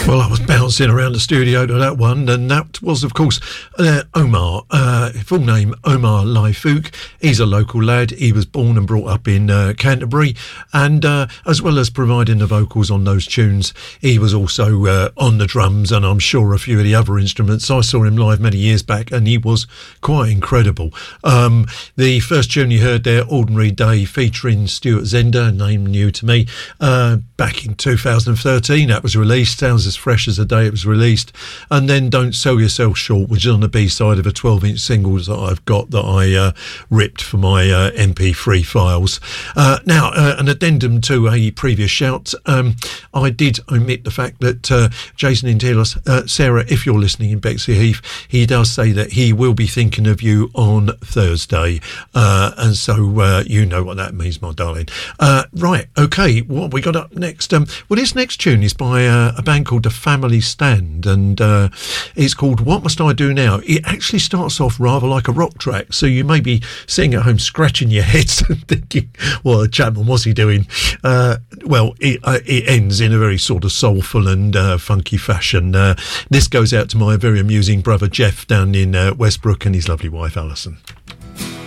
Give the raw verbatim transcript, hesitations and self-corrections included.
Well, I was bouncing around the studio to that one, and that was, of course, uh, Omar. Uh, full name, Omar Laifouk. He's a local lad. He was born and brought up in uh, Canterbury, and uh, as well as providing the vocals on those tunes, he was also uh, on the drums, and I'm sure a few of the other instruments. I saw him live many years back, and he was quite incredible. Um, the first tune you heard there, Ordinary Day, featuring Stuart Zender, name new to me, uh, back in two thousand thirteen. That was released. Sounds as fresh as the day it was released. And then Don't Sell Yourself Short, which is on the B-side of a twelve inch singles that I've got that I uh, ripped for my uh, M P three files. Uh, now, uh, an addendum to a previous shout. Um, I did omit the fact that uh, Jason Intilos, uh, Sarah, if you're listening in Bexley Heath, he does say that he will be thinking of you on Thursday. Uh, and so uh, you know what that means, my darling. Uh, right, okay, what have we got up next? Um, well, this next tune is by uh, a band called The Family Stand, and uh, it's called What Must I Do Now? It actually starts off rather like a rock track, so you may be sitting at home scratching your heads and thinking, well, Chapman, what's he doing? Uh, well, it, uh, it ends in a very sort of soulful and uh, funky fashion. Uh, this goes out to my very amusing brother Jeff down in uh, Westbrook and his lovely wife Alison.